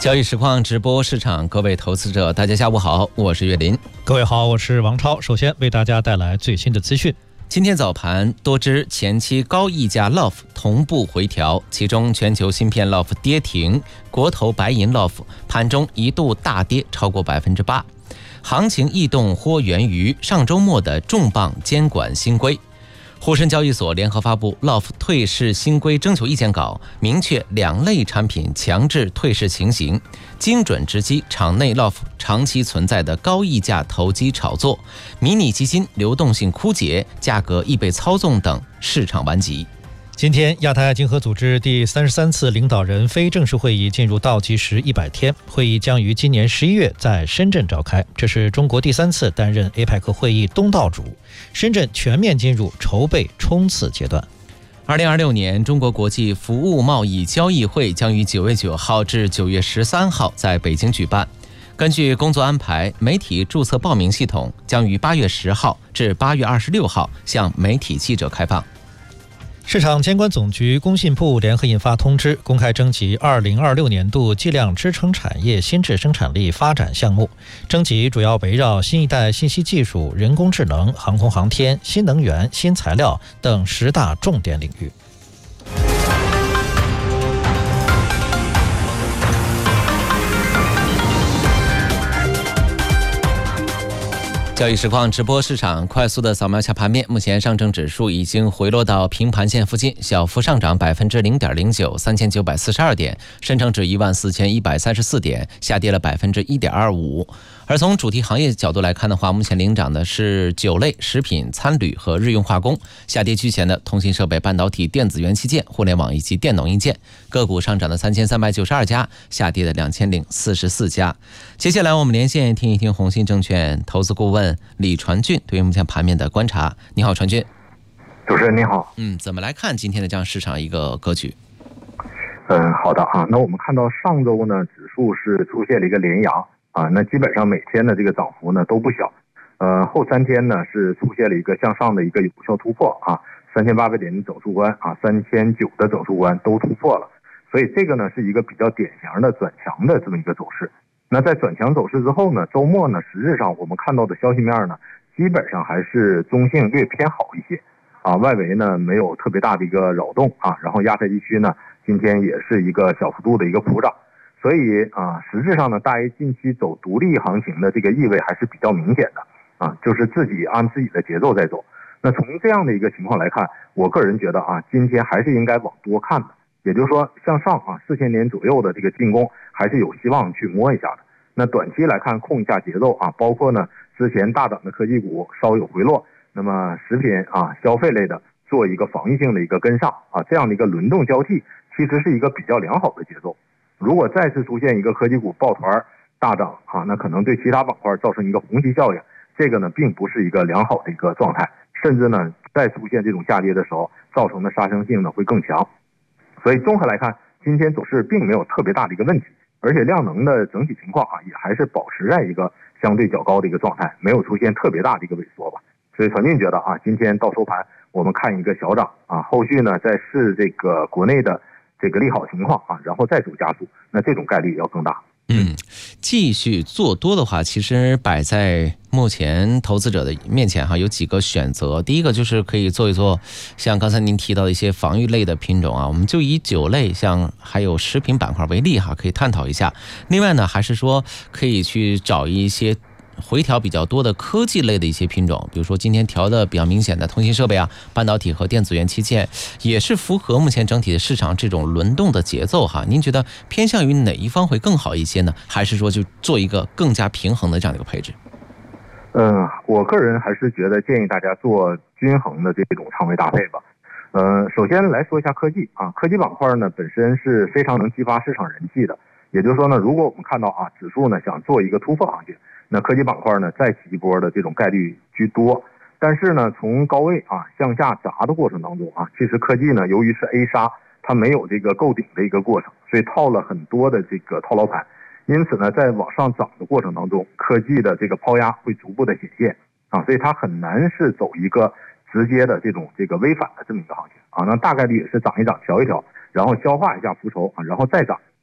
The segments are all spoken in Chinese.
交易实况直播市场，各位投资者，大家下午好，我是岳林。 各位好，我是王超。首先为大家带来最新的资讯。 今天早盘，多只前期高溢价 LOF 同步回调，其中全球芯片 LOF 跌停，国投白银 LOF 盘中一度大跌超过8%。行情异动或源于上周末的重磅监管新规。沪深交易所联合发布 LOF 退市新规征求意见稿，明确2类产品强制退市情形，精准直击场内 LOF 长期存在的高溢价投机炒作、迷你基金流动性枯竭、价格易被操纵等市场顽疾。 今天，亚太爱经合组织第33次领导人非正式会议进入倒计时100天，会议将于今年11月在深圳召开。这是中国第3次担任 APEC 会议东道主，深圳全面进入筹备冲刺阶段。 2026年中国国际服务贸易交易会将于9月9号至9月13号在北京举办。根据工作安排，媒体注册报名系统将于8月10号至8月26号向媒体记者开放。 市场监管总局工信部联合印发通知，公开征集2026年度计量支撑产业新质生产力发展项目。征集主要围绕新一代信息技术、人工智能、航空航天、新能源、新材料等10大重点领域。 交易实况直播市场，快速的扫描下盘面。目前上证指数已经回落到平盘线附近，小幅上涨0.09%，3942点；深成指14134点，下跌了1.25%。而从主题行业角度来看的话，目前领涨的是酒类、食品、餐旅和日用化工，下跌居前的通信设备、半导体、电子元器件、互联网以及电农硬件。个股上涨的3392家，下跌的2044家。接下来我们连线听一听宏信证券投资顾问李传俊对于目前盘面的观察。你好，传俊。 主持人你好。 怎么来看今天的这样市场一个格局？ 好的啊。那我们看到上周呢，指数是出现了一个连阳啊，那基本上每天的这个涨幅呢都不小。后3天呢是出现了一个向上的一个有效突破啊，3800点的整数关啊，3900的整数关都突破了，所以这个呢是一个比较典型的转强的这么一个走势。那在转强走势之后呢，周末呢，实质上我们看到的消息面呢，基本上还是中性略偏好一些啊，外围呢没有特别大的一个扰动啊，然后亚太地区呢今天也是一个小幅度的一个普涨，所以啊，实质上呢，大 A 近期走独立行情的这个意味还是比较明显的啊，就是自己按自己的节奏在走。那从这样的一个情况来看，我个人觉得啊，今天还是应该往多看的。也就是说，向上啊，4000点左右的这个进攻还是有希望去摸一下的。那短期来看，控一下节奏啊，包括呢之前大涨的科技股稍有回落，那么食品啊、消费类的做一个防御性的一个跟上啊，这样的一个轮动交替，其实是一个比较良好的节奏。如果再次出现一个科技股抱团大涨啊，那可能对其他板块造成一个虹吸效应，这个呢并不是一个良好的一个状态，甚至呢再出现这种下跌的时候，造成的杀伤性呢会更强。所以综合来看，今天走势并没有特别大的一个问题，而且量能的整体情况啊，也还是保持在一个相对较高的一个状态，没有出现特别大的一个萎缩吧。所以传俊觉得啊，今天到收盘我们看一个小涨啊，后续呢再视这个国内的这个利好情况啊，然后再走加速，那这种概率要更大。 继续做多的话，其实摆在目前投资者的面前有几个选择。第一个就是可以做一做像刚才您提到的一些防御类的品种啊，我们就以酒类像还有食品板块为例可以探讨一下。另外呢，还是说可以去找一些回调比较多的科技类的一些品种，比如说今天调的比较明显的通信设备半导体和电子元器件，也是符合目前整体的市场这种轮动的节奏您觉得偏向于哪一方会更好一些呢？还是说就做一个更加平衡的这样的一个配置？ 我个人还是觉得建议大家做均衡的这种仓位搭配吧。首先来说一下科技啊，科技板块呢本身是非常能激发市场人气的，也就是说呢，如果我们看到指数呢想做一个突破行情，那科技板块呢再起一波的这种概率居多。但是呢，从高位向下砸的过程当中其实科技呢由于是 A 杀，它没有这个构顶的一个过程，所以套了很多的这个套牢盘。因此呢，在往上涨的过程当中，科技的这个抛压会逐步的显现所以它很难是走一个直接的这个微反的这么一个行情那大概率也是涨一涨调一调，然后消化一下浮筹然后再涨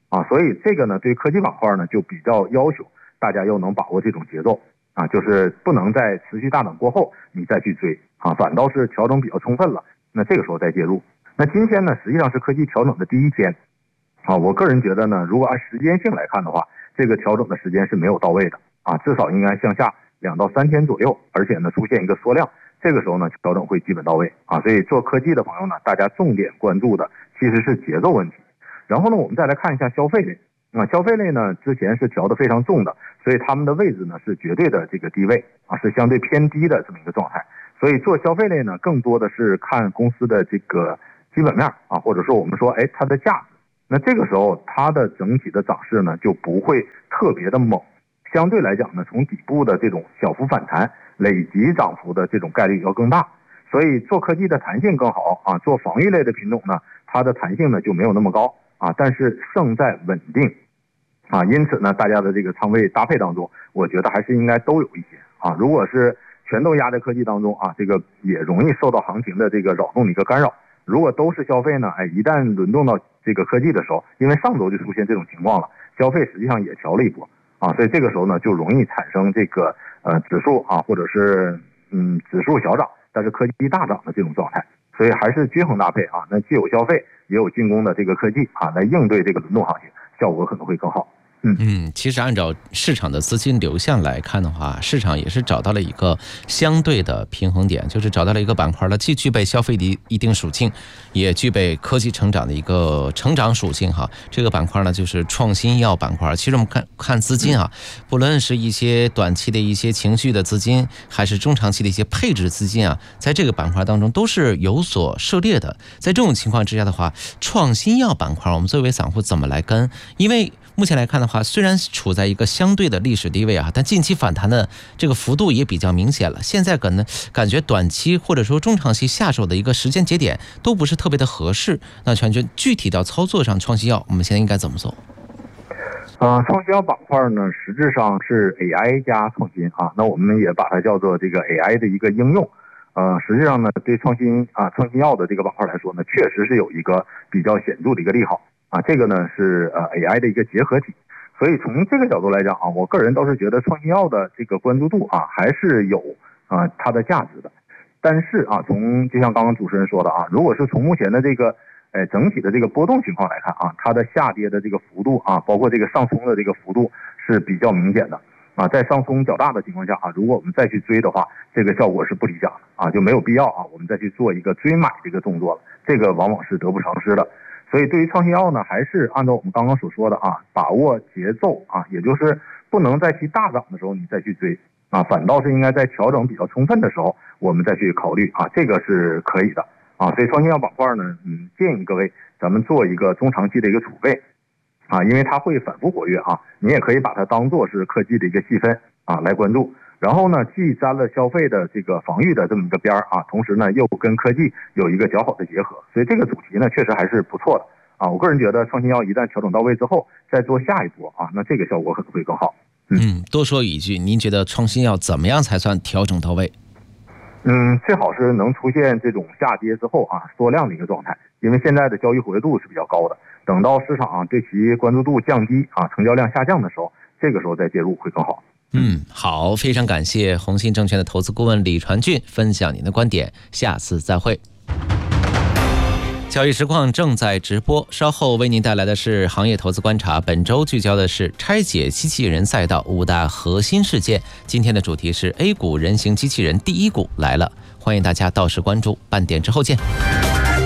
啊，所以这个呢对科技板块呢就比较要求大家要能把握这种节奏啊，就是不能在持续大涨过后你再去追啊，反倒是调整比较充分了，那这个时候再介入。那今天呢实际上是科技调整的第一天啊，我个人觉得呢，如果按时间性来看的话，这个调整的时间是没有到位的啊，至少应该向下2到3天左右，而且呢出现一个缩量，这个时候呢调整会基本到位啊。所以做科技的朋友呢，大家重点关注的其实是节奏问题。然后呢，我们再来看一下消费类啊，消费类呢之前是调得非常重的，所以他们的位置呢是绝对的这个低位啊，是相对偏低的这么一个状态。所以做消费类呢，更多的是看公司的这个基本面啊，或者说我们说它的价值。那这个时候它的整体的涨势呢就不会特别的猛，相对来讲呢，从底部的这种小幅反弹累积涨幅的这种概率要更大。所以做科技的弹性更好啊，做防御类的品种呢，它的弹性呢就没有那么高啊，但是胜在稳定啊。因此呢，大家的这个仓位搭配当中，我觉得还是应该都有一些啊。如果是全都压在科技当中啊，这个也容易受到行情的这个扰动的一个干扰。如果都是消费呢，一旦轮动到这个科技的时候，因为上周就出现这种情况了，消费实际上也调了一波啊，所以这个时候呢就容易产生这个指数啊，或者是指数小涨，但是科技大涨的这种状态。所以还是均衡搭配啊，那既有消费也有进攻的这个科技啊，来应对这个轮动行情，效果可能会更好。 其实按照市场的资金流向来看的话，市场也是找到了一个相对的平衡点，就是找到了一个板块呢，既具备消费的一定属性，也具备科技成长的一个成长属性哈。这个板块呢就是创新医药板块。其实我们看资金啊，不论是一些短期的一些情绪的资金，还是中长期的一些配置资金啊，在这个板块当中都是有所涉猎的。在这种情况之下的话，创新医药板块我们作为散户怎么来跟？因为目前来看的话，虽然处在一个相对的历史低位啊，但近期反弹的这个幅度也比较明显了。现在可能感觉短期或者说中长期下手的一个时间节点都不是特别的合适。那全军具体到操作上，创新药我们现在应该怎么做？ 创新药板块呢，实质上是 AI 加创新啊，那我们也把它叫做这个 AI 的一个应用。实际上呢，对创新药的这个板块来说呢，确实是有一个比较显著的一个利好。这个呢是AI 的一个结合体，所以从这个角度来讲啊，我个人倒是觉得创新药的这个关注度啊还是有它的价值的。但是就像刚刚主持人说的如果是从目前的这个整体的这个波动情况来看它的下跌的这个幅度包括这个上冲的这个幅度是比较明显的在上冲较大的情况下如果我们再去追的话，这个效果是不理想的就没有必要我们再去做一个追买这个动作了，这个往往是得不偿失的。所以对于创新药呢，还是按照我们刚刚所说的把握节奏也就是不能在其大涨的时候你再去追反倒是应该在调整比较充分的时候我们再去考虑这个是可以的所以创新药板块呢，建议各位咱们做一个中长期的一个储备因为它会反复活跃你也可以把它当做是科技的一个细分来关注。然后呢，既沾了消费的这个防御的这么一个边同时呢又跟科技有一个较好的结合，所以这个主题呢确实还是不错的我个人觉得创新药一旦调整到位之后，再做下一波那这个效果可能会更好。 多说一句，您觉得创新药怎么样才算调整到位？ 最好是能出现这种下跌之后缩量的一个状态，因为现在的交易活跃度是比较高的，等到市场对其关注度降低成交量下降的时候，这个时候再介入会更好。 好，非常感谢宏信证券的投资顾问李传俊分享您的观点，下次再会。交易实况正在直播，稍后为您带来的是行业投资观察。本周聚焦的是拆解机器人赛道5大核心事件。今天的主题是 A 股人形机器人第一股来了，欢迎大家到时关注，半点之后见。